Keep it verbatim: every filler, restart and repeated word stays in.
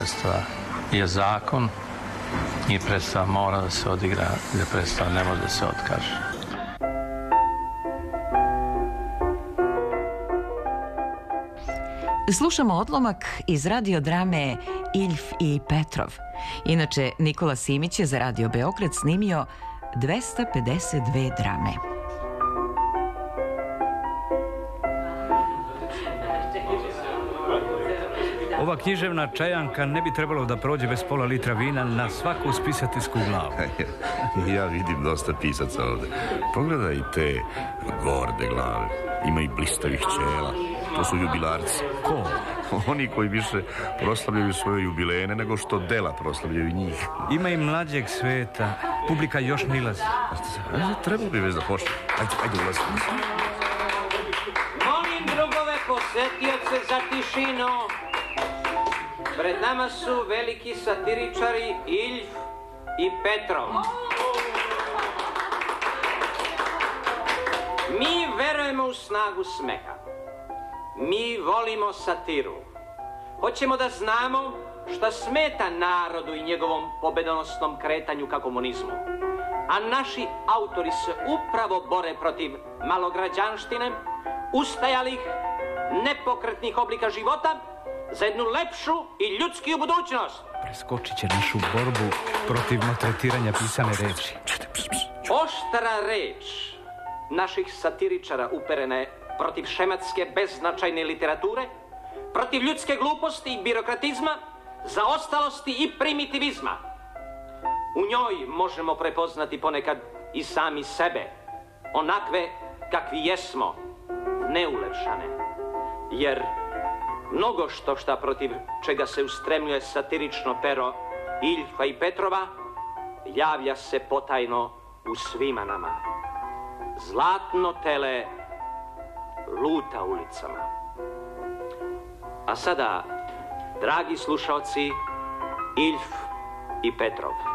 Predstava je zakon i predstava mora da se odigra, gdje predstava ne može da se otkaže. Slušamo odlomak iz radiodrame Iljf i Petrov. Inače, Nikola Simić je za Radio Beograd snimio dvesta pedeset dve drame. Ova književna čajanka ne bi trebalo da prođe bez pola litra vina na svaku spisateljsku glavu. Ja vidim dosta pisaca ovde. Pogledaj te gorde glave. Ima i blistavih ćela. To su jubilarci. Ko? Oni koji više proslavljaju svoje jubilejene nego što dela proslavljaju njih. Ima i mlađeg sveta. Publika još nilazi. Treba bi već da počne. Ajde, ajde ulazi. Molim drugove posetioce za tišinu. Pred nama su veliki satiričari Iljf i Petrov. Mi verujemo u snagu smeha. Mi volimo satiru. Hoćemo da znamo šta smeta narodu i njegovom pobedonosnom kretanju ka komunizmu. A naši autori se upravo bore protiv malograđanštine, ustajalih, nepokretnih oblika života, za jednu lepšu i ljudskiju budućnost. Preskočit će našu borbu protiv maltretiranja pisane reči. Oštara reč naših satiričara uperena je protiv šematske beznačajne literature, protiv ljudske gluposti i birokratizma, zaostalosti i primitivizma. U njoj možemo prepoznati ponekad i sami sebe, onakve kakvi jesmo, neulepšane. Jer mnogo što šta protiv čega se ustremljuje satirično pero Iljfa i Petrova javlja se potajno u svima nama. Zlatno tele luta ulicama. A sada, dragi slušaoci, Iljf i Petrov.